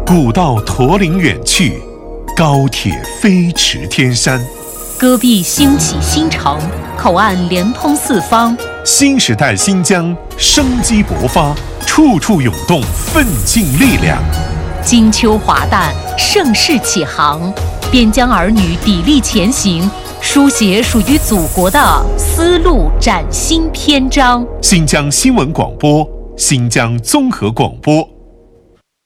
古道驼铃远去，高铁飞驰天山。 戈壁兴起新城，口岸连通四方。 新时代新疆生机勃发，处处涌动奋进力量。 金秋华诞，盛世启航，边疆儿女砥砺前行，书写属于祖国的丝路崭新篇章。 新疆新闻广播，新疆综合广播。